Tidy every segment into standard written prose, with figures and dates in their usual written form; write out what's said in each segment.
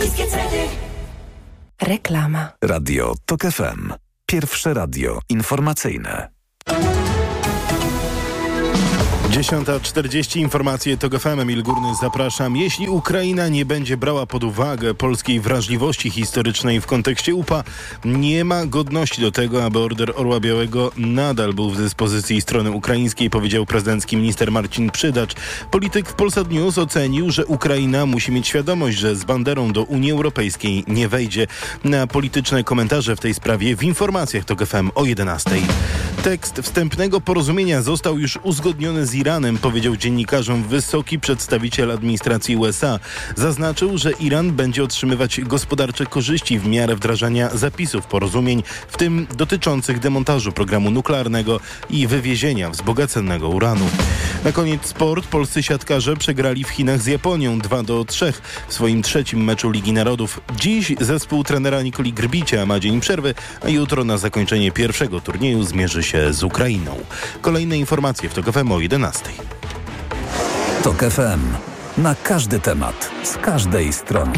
niskie ceny. Reklama. Radio TOK FM. Pierwsze radio informacyjne. 10:40 informacje TOK FM. Emil Górny, zapraszam. Jeśli Ukraina nie będzie brała pod uwagę polskiej wrażliwości historycznej w kontekście UPA, nie ma godności do tego, aby Order Orła Białego nadal był w dyspozycji strony ukraińskiej, powiedział prezydencki minister Marcin Przydacz. Polityk w Polsat News ocenił, że Ukraina musi mieć świadomość, że z banderą do Unii Europejskiej nie wejdzie. Na polityczne komentarze w tej sprawie w informacjach TOK FM o 11:00. Tekst wstępnego porozumienia został już uzgodniony z Iranem, powiedział dziennikarzom wysoki przedstawiciel administracji USA. Zaznaczył, że Iran będzie otrzymywać gospodarcze korzyści w miarę wdrażania zapisów porozumień, w tym dotyczących demontażu programu nuklearnego i wywiezienia wzbogaconego uranu. Na koniec sport. Polscy siatkarze przegrali w Chinach z Japonią 2-3 w swoim trzecim meczu Ligi Narodów. Dziś zespół trenera Nikoli Grbicia ma dzień przerwy, a jutro na zakończenie pierwszego turnieju zmierzy się z Ukrainą. Kolejne informacje w TOK FM o 11:00. TOK FM. Na każdy temat, z każdej strony.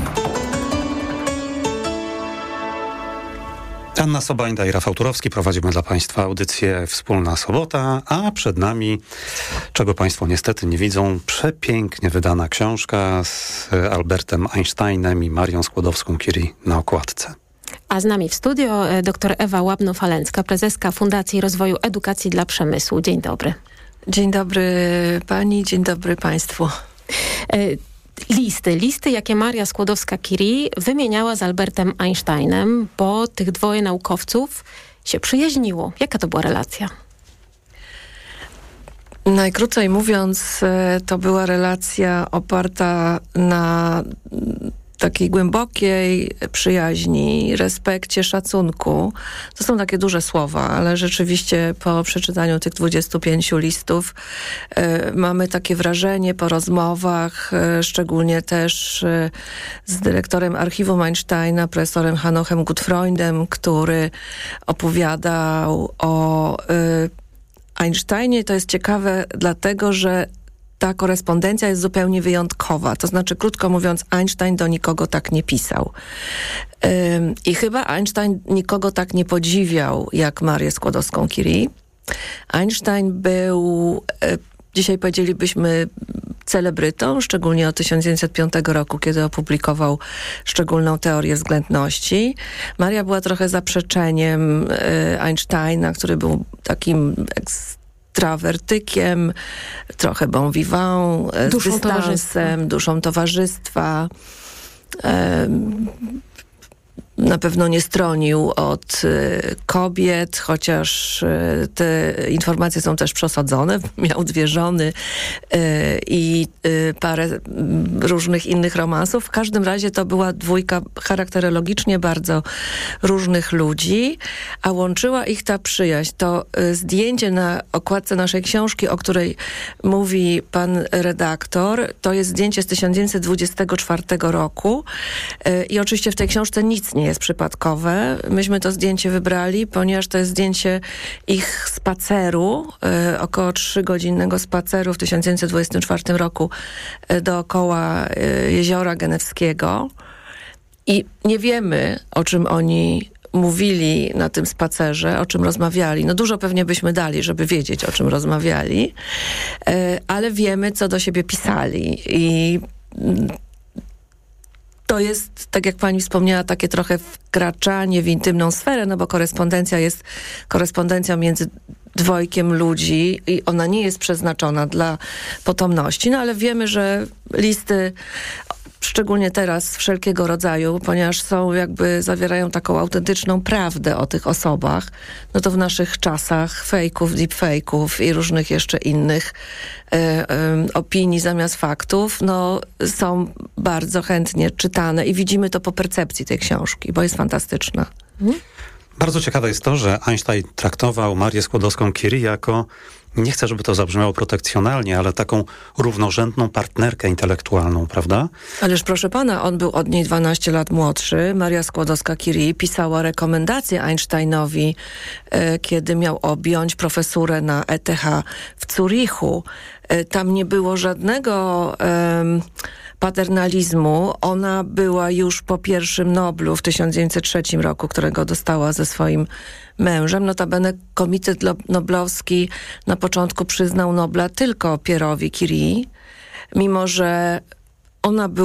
Anna Sobańda i Rafał Turowski prowadzimy dla Państwa audycję Wspólna Sobota, a przed nami, czego Państwo niestety nie widzą, przepięknie wydana książka z Albertem Einsteinem i Marią Skłodowską-Curie na okładce. A z nami w studio dr Ewa Łabno-Falencka, prezeska Fundacji Rozwoju Edukacji dla Przemysłu. Dzień dobry. Dzień dobry pani, dzień dobry państwu. Listy, jakie Maria Skłodowska-Curie wymieniała z Albertem Einsteinem, bo tych dwoje naukowców się przyjaźniło. Jaka to była relacja? Najkrócej mówiąc, to była relacja oparta na takiej głębokiej przyjaźni, respekcie, szacunku. To są takie duże słowa, ale rzeczywiście po przeczytaniu tych 25 listów mamy takie wrażenie po rozmowach, szczególnie też z dyrektorem archiwum Einsteina, profesorem Hanochem Gutfreundem, który opowiadał o Einsteinie. To jest ciekawe dlatego, że ta korespondencja jest zupełnie wyjątkowa. To znaczy, krótko mówiąc, Einstein do nikogo tak nie pisał. I chyba Einstein nikogo tak nie podziwiał, jak Marię Skłodowską-Curie. Einstein był, dzisiaj powiedzielibyśmy, celebrytą, szczególnie od 1905 roku, kiedy opublikował szczególną teorię względności. Maria była trochę zaprzeczeniem Einsteina, który był takim ekstrawertykiem, trochę bon vivant, z dystansem, duszą towarzystwa. Na pewno nie stronił od kobiet, chociaż te informacje są też przesadzone. Miał 2 żony i parę różnych innych romansów. W każdym razie to była dwójka charakterologicznie bardzo różnych ludzi, a łączyła ich ta przyjaźń. To zdjęcie na okładce naszej książki, o której mówi pan redaktor, to jest zdjęcie z 1924 roku i oczywiście w tej książce nic nie jest przypadkowe. Myśmy to zdjęcie wybrali, ponieważ to jest zdjęcie ich spaceru, około 3-godzinnego spaceru w 1924 roku dookoła Jeziora Genewskiego. I nie wiemy, o czym oni mówili na tym spacerze, o czym rozmawiali. No dużo pewnie byśmy dali, żeby wiedzieć, o czym rozmawiali, ale wiemy, co do siebie pisali. I to jest, tak jak pani wspomniała, takie trochę wkraczanie w intymną sferę, no bo korespondencja jest korespondencją między dwojkiem ludzi i ona nie jest przeznaczona dla potomności, no ale wiemy, że listy, szczególnie teraz wszelkiego rodzaju, ponieważ zawierają taką autentyczną prawdę o tych osobach, no to w naszych czasach fejków, deepfake'ów i różnych jeszcze innych opinii zamiast faktów, no są bardzo chętnie czytane i widzimy to po percepcji tej książki, bo jest fantastyczna. Bardzo ciekawe jest to, że Einstein traktował Marię Skłodowską-Curie jako, nie chcę, żeby to zabrzmiało protekcjonalnie, ale taką równorzędną partnerkę intelektualną, prawda? Ależ proszę pana, on był od niej 12 lat młodszy. Maria Skłodowska-Curie pisała rekomendacje Einsteinowi, kiedy miał objąć profesurę na ETH w Zurichu. Tam nie było żadnego paternalizmu. Ona była już po pierwszym Noblu w 1903 roku, którego dostała ze swoim mężem. Notabene Komitet Noblowski na początku przyznał Nobla tylko Pierre'owi Curie, mimo że ona była